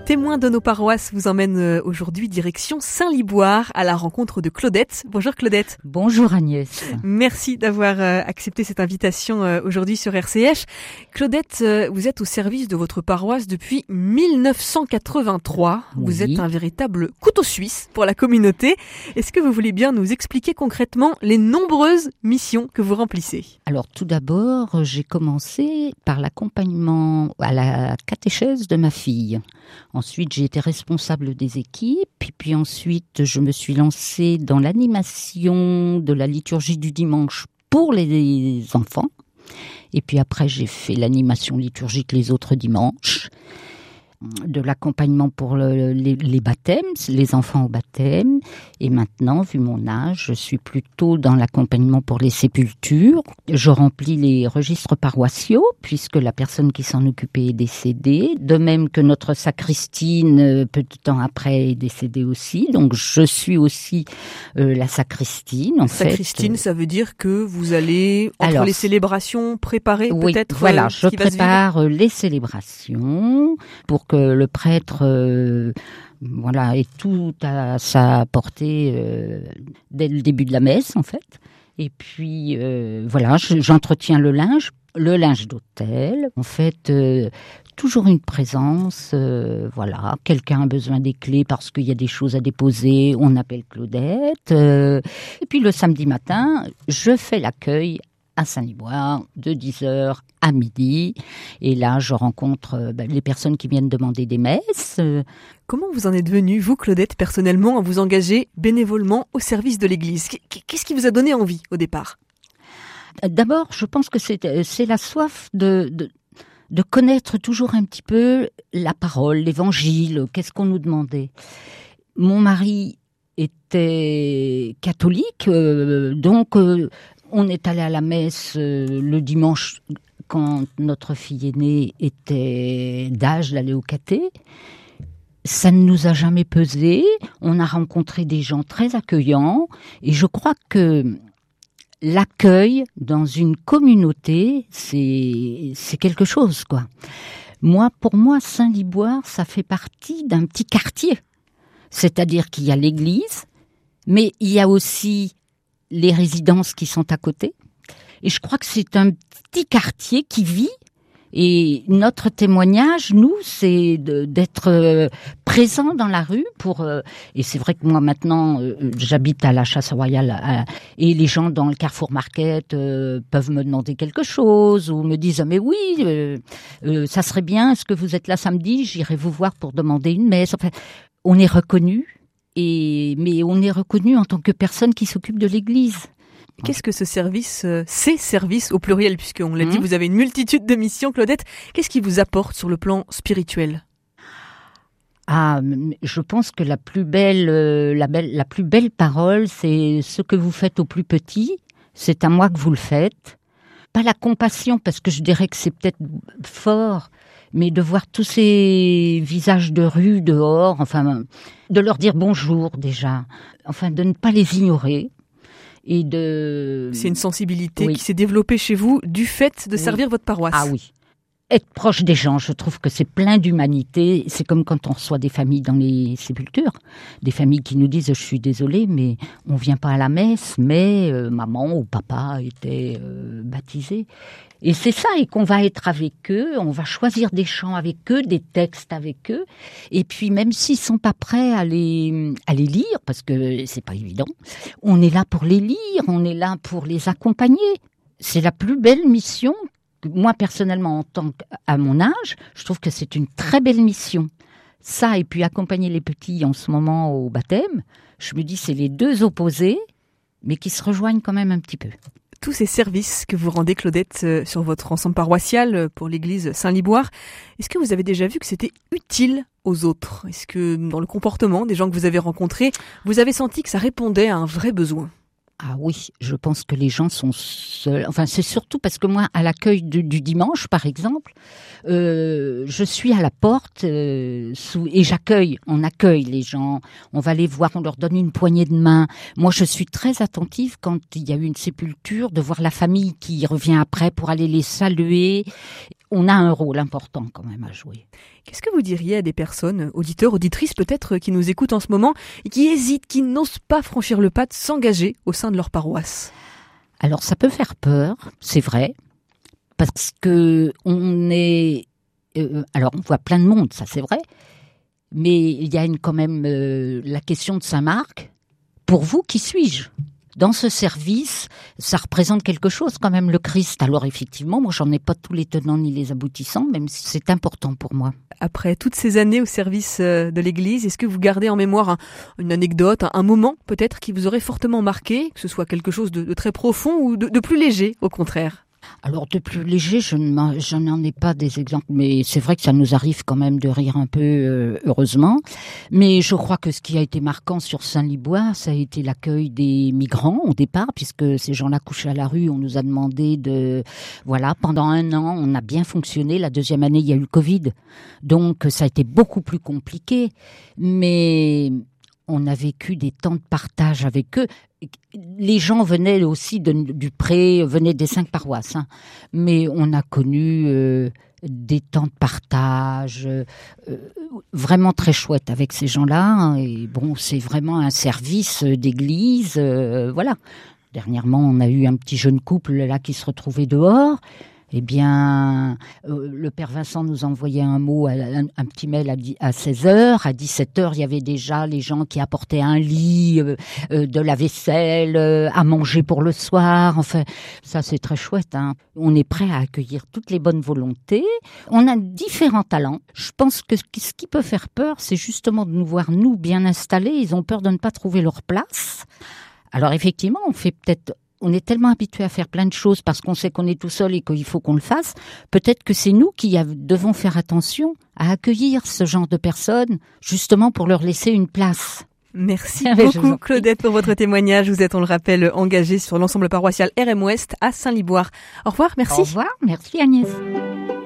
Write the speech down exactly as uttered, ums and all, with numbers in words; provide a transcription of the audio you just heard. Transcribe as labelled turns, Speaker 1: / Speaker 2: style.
Speaker 1: Témoins de nos paroisses vous emmène aujourd'hui direction Saint-Liboire à la rencontre de Claudette. Bonjour Claudette.
Speaker 2: Bonjour Agnès.
Speaker 1: Merci d'avoir accepté cette invitation aujourd'hui sur R C H. Claudette, vous êtes au service de votre paroisse depuis mille neuf cent quatre-vingt-trois. Oui. Vous êtes un véritable couteau suisse pour la communauté. Est-ce que vous voulez bien nous expliquer concrètement les nombreuses missions que vous remplissez ?
Speaker 2: Alors tout d'abord, j'ai commencé par l'accompagnement à la catéchèse de ma fille. Ensuite, j'ai été responsable des équipes, et puis ensuite, je me suis lancée dans l'animation de la liturgie du dimanche pour les enfants. Et puis après, j'ai fait l'animation liturgique les autres dimanches, de l'accompagnement pour le, les, les baptêmes, les enfants au baptême. Et maintenant, vu mon âge, je suis plutôt dans l'accompagnement pour les sépultures. Je remplis les registres paroissiaux, puisque la personne qui s'en occupait est décédée. De même que notre sacristine, peu de temps après, est décédée aussi. Donc, je suis aussi euh, la sacristine, en fait.
Speaker 1: Sacristine, ça veut dire que vous allez, entre Alors, les célébrations, préparer
Speaker 2: oui,
Speaker 1: peut-être
Speaker 2: voilà,
Speaker 1: euh,
Speaker 2: je prépare les célébrations pour que le prêtre euh, voilà, ait tout à sa portée euh, dès le début de la messe, en fait. Et puis, euh, voilà, j'entretiens le linge, le linge d'autel. En fait, euh, toujours une présence, euh, voilà. Quelqu'un a besoin des clés parce qu'il y a des choses à déposer, on appelle Claudette. Euh, et puis, le samedi matin, je fais l'accueil à Saint-Liboire, de dix heures à midi. Et là, je rencontre euh, ben, les personnes qui viennent demander des messes.
Speaker 1: Comment vous en êtes venue, vous, Claudette, personnellement, à vous engager bénévolement au service de l'Église ? Qu'est-ce qui vous a donné envie, au départ ?
Speaker 2: D'abord, je pense que c'est, c'est la soif de, de, de connaître toujours un petit peu la parole, l'Évangile, qu'est-ce qu'on nous demandait. Mon mari était catholique, euh, donc... Euh, On est allé à la messe euh, le dimanche quand notre fille aînée était d'âge d'aller au caté. Ça ne nous a jamais pesé. On a rencontré des gens très accueillants. Et je crois que l'accueil dans une communauté, c'est, c'est quelque chose, quoi. Moi, pour moi, Saint-Liboire, ça fait partie d'un petit quartier. C'est-à-dire qu'il y a l'église, mais il y a aussi les résidences qui sont à côté. Et je crois que c'est un petit quartier qui vit. Et notre témoignage, nous, c'est de, d'être euh, présent dans la rue pour... Euh, et c'est vrai que moi, maintenant, euh, j'habite à la Chasse-Royale à, et les gens dans le Carrefour Market euh, peuvent me demander quelque chose ou me disent « Mais oui, euh, euh, ça serait bien, est-ce que vous êtes là samedi ? J'irai vous voir pour demander une messe. » Enfin, on est reconnu. Et, mais on est reconnu en tant que personne qui s'occupe de l'Église.
Speaker 1: Qu'est-ce que ce service, euh, ces services au pluriel, puisqu'on l'a mmh. dit, vous avez une multitude de missions, Claudette. Qu'est-ce qui vous apporte sur le plan spirituel ?
Speaker 2: Ah, je pense que la plus belle, euh, la belle, la plus belle parole, c'est ce que vous faites aux plus petits. C'est à moi que vous le faites. Pas la compassion, parce que je dirais que c'est peut-être fort, mais de voir tous ces visages de rue dehors, enfin, de leur dire bonjour déjà, enfin, de ne pas les ignorer. Et de...
Speaker 1: C'est une sensibilité
Speaker 2: oui.
Speaker 1: qui s'est développée chez vous du fait de
Speaker 2: oui.
Speaker 1: servir votre paroisse.
Speaker 2: Ah oui. Être proche des gens, je trouve que c'est plein d'humanité. C'est comme quand on reçoit des familles dans les sépultures. Des familles qui nous disent « Je suis désolée, mais on ne vient pas à la messe, mais euh, maman ou papa étaient euh, baptisés. » Et c'est ça, et qu'on va être avec eux, on va choisir des chants avec eux, des textes avec eux. Et puis même s'ils ne sont pas prêts à les, à les lire, parce que c'est pas évident, on est là pour les lire, on est là pour les accompagner. C'est la plus belle mission. Moi, personnellement, en tant qu'à mon âge, je trouve que c'est une très belle mission. Ça, et puis accompagner les petits en ce moment au baptême, je me dis c'est les deux opposés, mais qui se rejoignent quand même un petit peu.
Speaker 1: Tous ces services que vous rendez, Claudette, euh, sur votre ensemble paroissial euh, pour l'église Saint-Liboire, est-ce que vous avez déjà vu que c'était utile aux autres ? Est-ce que dans le comportement des gens que vous avez rencontrés, vous avez senti que ça répondait à un vrai besoin ?
Speaker 2: Ah oui, je pense que les gens sont seuls. Enfin, c'est surtout parce que moi, à l'accueil du, du dimanche, par exemple, euh, je suis à la porte euh, sous, et j'accueille, on accueille les gens. On va les voir, on leur donne une poignée de main. Moi, je suis très attentive quand il y a eu une sépulture, de voir la famille qui revient après pour aller les saluer. on a un rôle important quand même à jouer.
Speaker 1: Qu'est-ce que vous diriez à des personnes, auditeurs, auditrices peut-être, qui nous écoutent en ce moment et qui hésitent, qui n'osent pas franchir le pas de s'engager au sein de leur paroisse ?
Speaker 2: Alors ça peut faire peur, c'est vrai, parce que on est... Euh, alors on voit plein de monde, ça c'est vrai, mais il y a une, quand même euh, la question de Saint-Marc. Pour vous, qui suis-je ? Dans ce service, ça représente quelque chose quand même, le Christ. Alors effectivement, moi j'en ai pas tous les tenants ni les aboutissants, même si c'est important pour moi.
Speaker 1: Après toutes ces années au service de l'Église, est-ce que vous gardez en mémoire un, une anecdote, un, un moment peut-être qui vous aurait fortement marqué, que ce soit quelque chose de, de très profond ou de, de plus léger au contraire ?
Speaker 2: Alors de plus léger, je n'en ai pas des exemples, mais c'est vrai que ça nous arrive quand même de rire un peu, euh, heureusement. Mais je crois que ce qui a été marquant sur Saint-Liboire, ça a été l'accueil des migrants au départ, puisque ces gens-là couchaient à la rue, on nous a demandé de... Voilà, pendant un an, on a bien fonctionné. La deuxième année, il y a eu le Covid, donc ça a été beaucoup plus compliqué. Mais on a vécu des temps de partage avec eux. Les gens venaient aussi de, du Pré, venaient des cinq paroisses, hein. Mais on a connu euh, des temps de partage euh, vraiment très chouettes avec ces gens-là. Hein. Et bon, c'est vraiment un service d'église, euh, voilà. Dernièrement, on a eu un petit jeune couple là qui se retrouvait dehors. Eh bien, euh, le père Vincent nous envoyait un mot, un, un petit mail à, à seize heures. À dix-sept heures, il y avait déjà les gens qui apportaient un lit, euh, euh, de la vaisselle, euh, à manger pour le soir. Enfin, ça, c'est très chouette, hein. On est prêt à accueillir toutes les bonnes volontés. On a différents talents. Je pense que ce qui peut faire peur, c'est justement de nous voir, nous, bien installés. Ils ont peur de ne pas trouver leur place. Alors, effectivement, on fait peut-être... On est tellement habitué à faire plein de choses parce qu'on sait qu'on est tout seul et qu'il faut qu'on le fasse. Peut-être que c'est nous qui devons faire attention à accueillir ce genre de personnes, justement pour leur laisser une place.
Speaker 1: Merci beaucoup Claudette pour votre témoignage. Vous êtes, on le rappelle, engagée sur l'ensemble paroissial R M Ouest à Saint-Liboire. Au revoir, merci.
Speaker 2: Au revoir, merci Agnès.